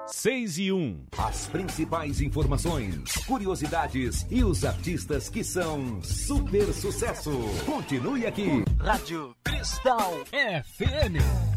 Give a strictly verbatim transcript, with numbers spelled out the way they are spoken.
seis e um. As principais informações, curiosidades e os artistas que são super sucesso. Continue aqui. Rádio Cristal F M.